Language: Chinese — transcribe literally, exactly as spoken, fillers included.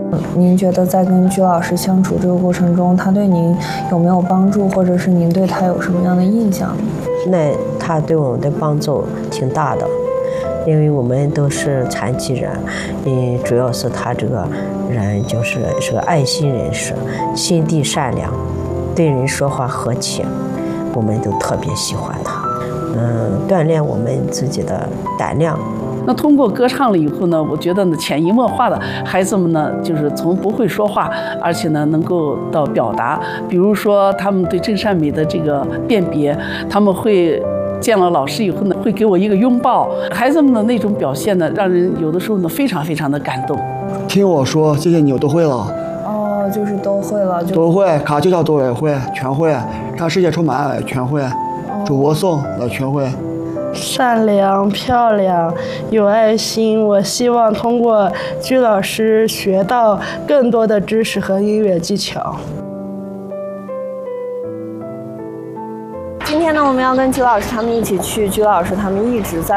您觉得在跟鞠老师相处这个过程中，他对您有没有帮助，或者是您对他有什么样的印象呢？ 那他对我们的帮助挺大的，因为我们都是残疾人，嗯，主要是他这个人就是是个爱心人士，心地善良，对人说话和气，我们都特别喜欢他。嗯，锻炼我们自己的胆量。 那通过歌唱了以后呢，我觉得呢，潜移默化的孩子们呢，就是从不会说话，而且呢，能够到表达。比如说，他们对真善美的这个辨别，他们会见了老师以后呢，会给我一个拥抱。孩子们的那种表现呢，让人有的时候呢，非常非常的感动。 听我说，谢谢你，我都会了。 哦，就是都会了，就都会，卡介绍都也会，全会。看世界充满爱，全会。主播颂也全会。 善良、漂亮、有爱心。我希望通过鞠老师学到更多的知识和音乐技巧。 今天呢，我们要跟鞠老师他们一起去，鞠老师他们一直在